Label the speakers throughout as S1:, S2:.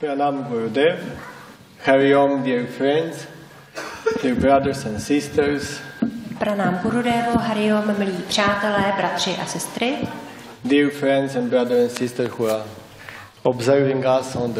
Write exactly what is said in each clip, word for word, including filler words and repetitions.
S1: Pranam Gurudev, Hari Om, dear friends, dear brothers and sisters.
S2: Pranam Gurudevo, Hari Om, milí přátelé, bratři a sestry.
S1: Dear friends and brothers and sisters who are observing us on the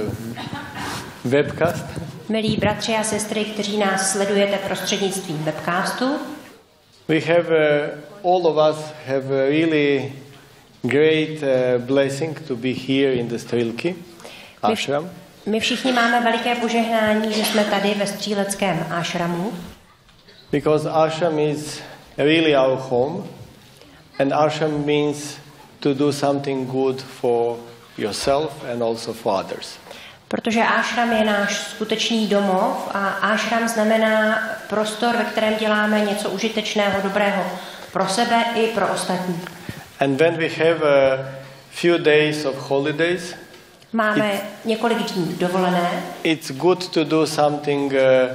S1: webcast.
S2: Milí bratři a sestry, kteří nás sledujete prostřednictvím webcastu.
S1: We have uh, all of us have a really great uh, blessing to be here in the Strilky ashram.
S2: My všichni máme veliké požehnání, že jsme tady ve stříleckém ashramu.
S1: Because ashram is really our home, and ashram means to do something good for yourself and also for others.
S2: Protože ashram je náš skutečný domov a ashram znamená prostor, ve kterém děláme něco užitečného, dobrého pro sebe i pro ostatní.
S1: And when we have a few days of holidays,
S2: máme několik dní dovolené.
S1: It's good to do something uh,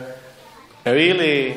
S1: really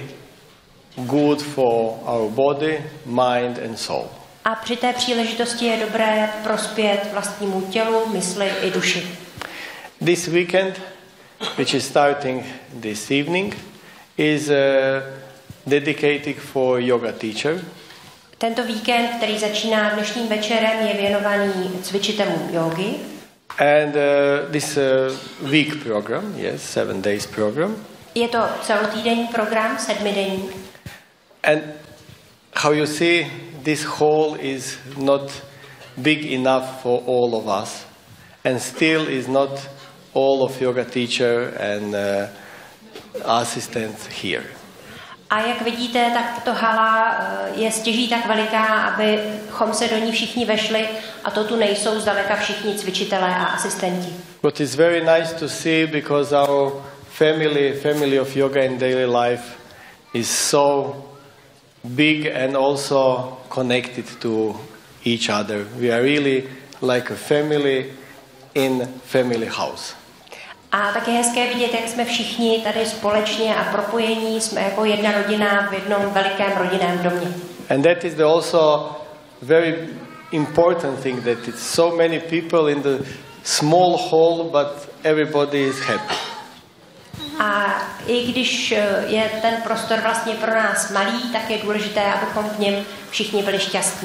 S1: good for our body, mind and soul.
S2: A při té příležitosti je dobré prospět vlastnímu tělu, mysli i duši.
S1: This weekend, which is starting this evening, is uh, dedicated for yoga teacher.
S2: Tento víkend, který začíná dnešním večerem, je věnovaný cvičitelům jógy.
S1: And uh, this uh, week program, yes, seven days program.
S2: Je to celotýdenní program, sedmidenní.
S1: And how you see, this hall is not big enough for all of us, and still is not all of yoga teacher and uh, assistants here.
S2: A jak vidíte, tak tato hala je stěží tak veliká, abychom se do ní všichni vešli, a to tu nejsou zdaleka všichni cvičitelé a asistenti.
S1: But it's very nice to see, because our family, family of yoga in daily life is so big and also connected to each other. We are really like a family in family house.
S2: A tak je hezké vidět, jak jsme všichni tady společně a propojení, jsme jako jedna rodina v jednom velikém rodinném domě.
S1: And that is the also very important thing, that it's so many people in the small hall, but everybody is happy.
S2: A i když je ten prostor vlastně pro nás malý, tak je důležité, abychom v něm všichni byli šťastní.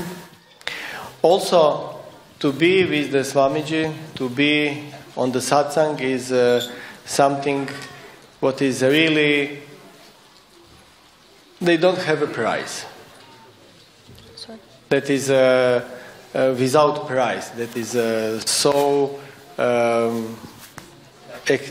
S1: Also, to be with the Swamiji, to be on the satsang is uh, something what is really, they don't have a price.
S2: Sorry.
S1: That is uh, uh, without price. That is uh, so um, ex-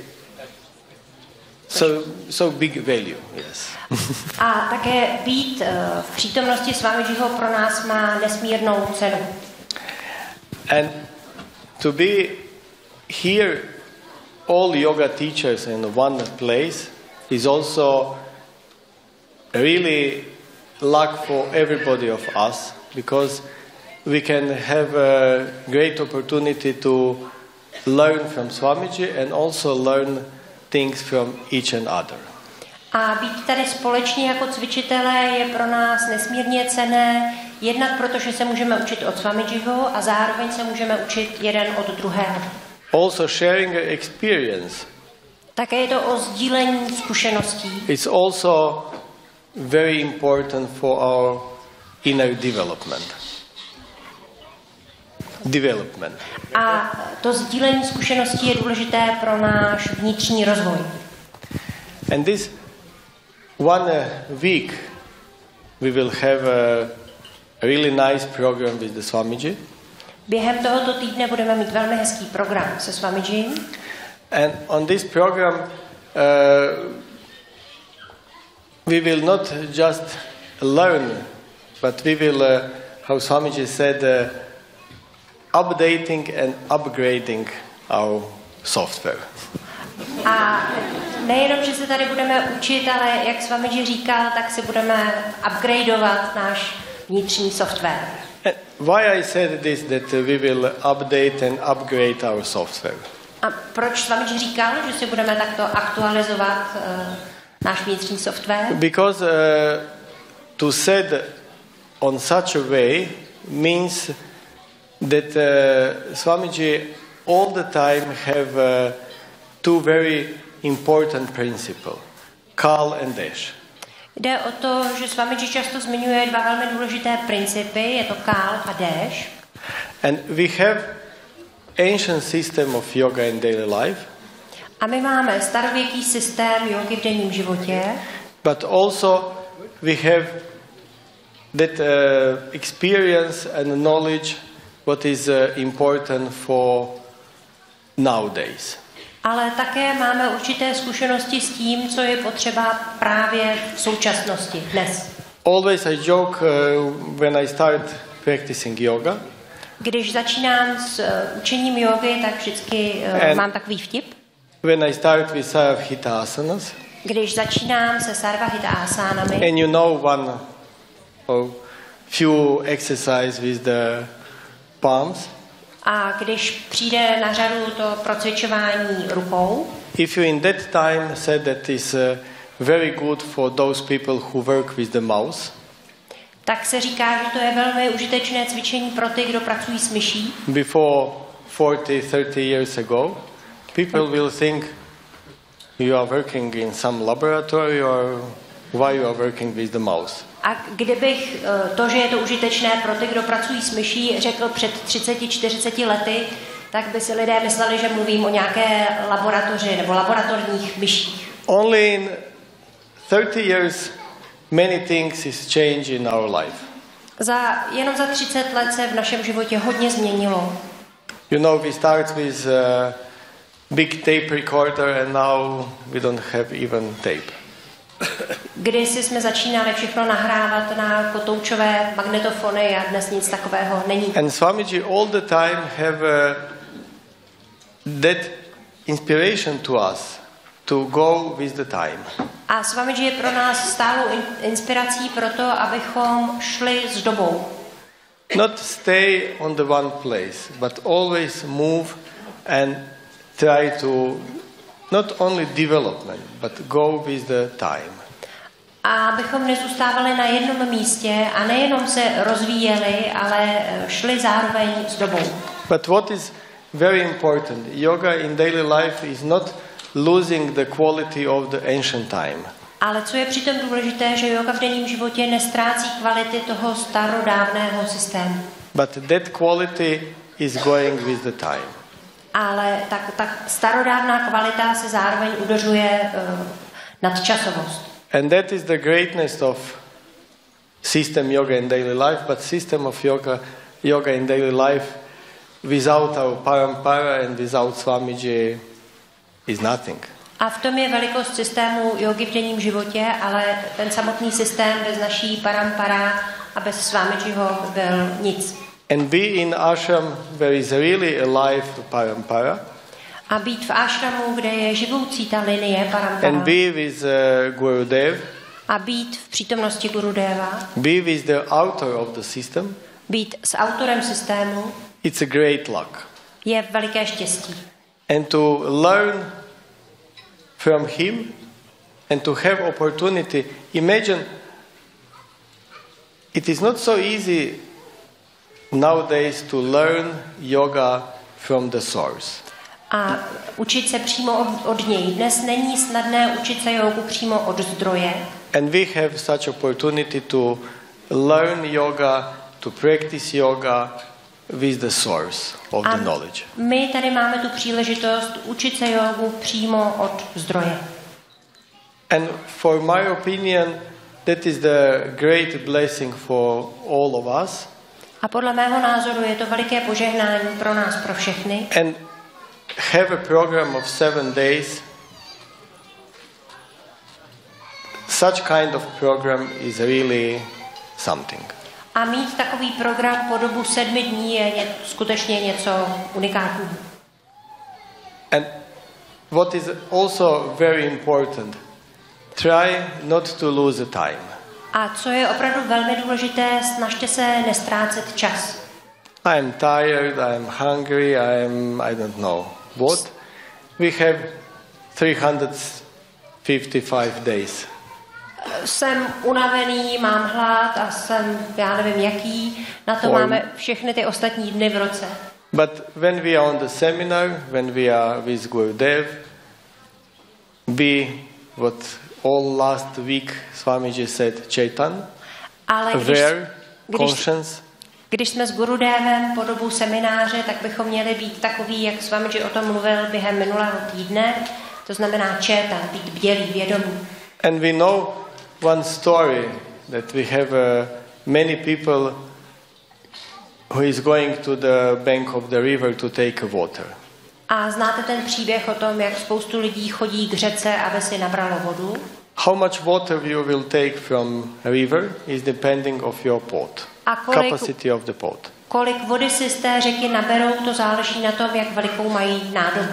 S1: so so big value. Yes.
S2: A také být uh, v přítomnosti Swamijiho pro nás má nesmírnou cenu.
S1: And to be here, all yoga teachers in one place is also really luck for everybody of us, because we can have a great opportunity to learn from Swamiji and also learn things from each and other.
S2: A být tady společně jako cvičitelé je pro nás nesmírně cenné, jednak protože se můžeme učit od Swamijiho a zároveň se můžeme učit jeden od druhého.
S1: Also sharing experience.
S2: Také je to o sdílení zkušeností.
S1: It's also very important for our inner development. Development.
S2: A to sdílení zkušeností je důležité pro náš vnitřní rozvoj.
S1: And this one week we will have a really nice program with the Swamiji.
S2: Během tohoto týdne budeme mít velmi hezký program se Swamijím.
S1: And on this program uh, we will not just learn, but we will, uh, how Swamiji said, uh, updating and upgrading our software.
S2: A nejenom, že se tady budeme učit, ale jak Swamiji říkal, tak si budeme upgradeovat náš vnitřní software.
S1: Why I said this, that we will update and upgrade our software?
S2: A proč Swamiji říkal, že si budeme takto aktualizovat uh, náš vnitřní software?
S1: Because uh, to set on such a way means that uh, Swamiji all the time have uh, two very important principles, Kal and Desh.
S2: Jde o to, že Swamiji často zmiňuje dva velmi důležité principy, je to Kal a Desh.
S1: And we have ancient system of yoga in daily life.
S2: A my máme starověký systém jógy v denním životě.
S1: But also we have that uh, experience and knowledge what is uh, important for nowadays.
S2: Ale také máme určité zkušenosti s tím, co je potřeba právě v současnosti, dnes.
S1: Always I joke uh, when I start practicing yoga.
S2: Když začínám s uh, učením jógy, tak vždycky uh, mám takový vtip.
S1: When I start with Sarvahita asanas.
S2: Když začínám se Sarvahita asánami.
S1: And you know one or few exercise with the palms.
S2: A když přijde na řadu to procvičování rukou.
S1: If you in that time said that is uh, very good for those people who work with the mouse.
S2: Tak se říká, že to je velmi užitečné cvičení pro ty, kdo pracují s myší.
S1: Before forty, thirty years ago, people will think you are working in some laboratory or why you are working with the mouse.
S2: A kdybych to, že je to užitečné pro ty, kdo pracují s myší, řekl před třiceti, čtyřiceti lety, tak by si lidé mysleli, že mluvím o nějaké laboratoři nebo laboratorních myších.
S1: Only in thirty years many things is changed in our life.
S2: Za, jenom za třicet let se v našem životě hodně změnilo.
S1: You know, we start with a big tape recorder and now we don't have even tape.
S2: Kdysi jsme začínali všechno nahrávat na kotoučové magnetofony a dnes nic takového není.
S1: And Swamiji all the time have uh, that inspiration to us to go with the time.
S2: A Swamiji je pro nás stálou inspirací pro to, abychom šli s dobou.
S1: Not stay on the one place, but always move and try to not only development, but go with the time.
S2: A abychom nezůstávali na jednom místě a nejenom se rozvíjeli, ale šli zároveň s dobou.
S1: But what is very important, yoga in daily life is not losing the quality of the ancient time.
S2: Ale co je přitom důležité, že yoga v denním životě nestrácí kvality toho starodávného systému.
S1: But that quality is going with the time.
S2: Ale tak, tak starodávná kvalita se zároveň udržuje uh, nadčasovost.
S1: And that is the greatness of system yoga in daily life, but system of yoga, yoga in daily life without our parampara and without Swamiji is nothing.
S2: A v tom je velikost systému jogy v denním životě, ale ten samotný systém bez naší parampara a bez Swamijiho byl nic.
S1: And be in ashram where is really alive parampara.
S2: A být v ashramu, kde je živoucí ta linie parampara.
S1: And be with uh, Gurudev.
S2: A být v přítomnosti Gurudeva.
S1: Be with the author of the system.
S2: Být s autorem systému.
S1: It's a great luck.
S2: Je veliké štěstí.
S1: And to learn from him and to have opportunity. Imagine it is not so easy nowadays to learn yoga from the source.
S2: A učit se přímo od, od něj. Dnes není snadné učit se jogu přímo od zdroje.
S1: And we have such opportunity to learn yoga, to practice yoga with the source of
S2: A
S1: the knowledge.
S2: My tady máme tu příležitost učit se jogu přímo od zdroje.
S1: And for my opinion, that is the great blessing for all of us.
S2: A podle mého názoru je to veliké požehnání pro nás, pro všechny.
S1: And have a program of seven days. Such kind of program is really something.
S2: A mít takový program po dobu sedmi dní je ně, skutečně něco unikátního.
S1: And what is also very important, try not to lose the time.
S2: A co je opravdu velmi důležité, snažte se nestrácet čas.
S1: I am tired, I am hungry, I am, I don't know what. We have three hundred fifty-five days.
S2: Jsem unavený, mám hlad a jsem, já nevím jaký, na to
S1: Or,
S2: máme všechny ty ostatní dny v roce.
S1: But when we are on the seminar, when we are with Gurudev, be what all last week Swamiji said, Chaitan,
S2: Ale když,
S1: aware,
S2: když,
S1: conscious.
S2: když jsme s Gurudevem po dobu semináře, tak bychom měli být takový, jak Swamiji o tom mluvil během minulého týdne, to znamená Chaitan, být bdělý, vědomý.
S1: And we know one story that we have uh, many people who is going to the bank of the river to take water.
S2: A znáte ten příběh o tom, jak spoustu lidí chodí k řece, aby si nabralo vodu?
S1: How much water you will take from a river is depending of your pot,
S2: A kolik,
S1: capacity of the pot.
S2: kolik vody si z té řeky naberou, to záleží na tom, jak velikou mají nádobu.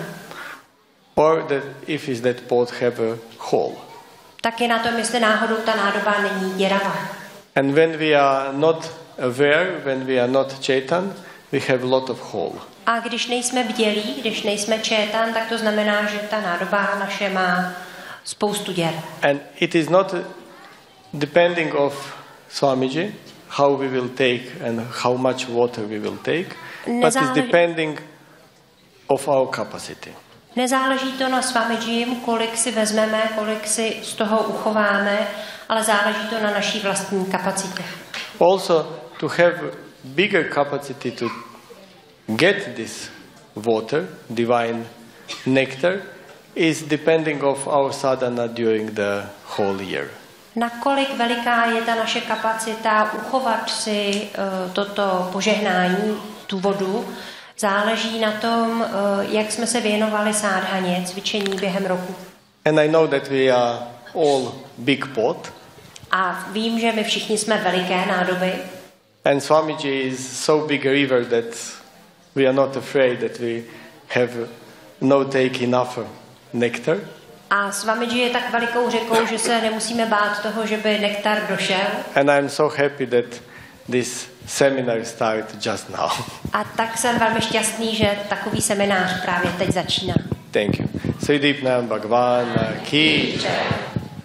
S1: Or that if is that pot have a hole.
S2: Taky na tom, jestli náhodou ta nádoba není děravá.
S1: And when we are not aware, when we are not Chaitan, we have a lot of hole.
S2: A když nejsme bdělí, když nejsme Chaitan, tak to znamená, že ta nádoba naše má spoustu děr.
S1: And it is not depending of Swamiji how we will take and how much water we will take, but it's depending of our capacity.
S2: Nezáleží to na Swamijim, kolik si vezmeme, kolik si z toho uchováme, ale záleží to na naší vlastní kapacitě.
S1: Also, to have bigger capacity to get this water, divine nectar, is depending of our sadhana during the whole year.
S2: Nakolik veliká je ta naše kapacita uchovat si uh, toto požehnání, tu vodu, záleží na tom, uh, jak jsme se věnovali sádhaně, cvičení během roku.
S1: And I know that we are all big pot.
S2: A vím, že my všichni jsme veliké nádoby.
S1: And Swamiji is so big a river that we are not afraid that we have no take enough nectar.
S2: A Swamiji je tak velikou řekou, že se nemusíme bát toho, že by nektar došel.
S1: And I'm so happy that this seminar started just now.
S2: A tak jsem velmi šťastný, že takový seminář právě teď začíná.
S1: Thank you. Sri Deepnam Bhagwan ki.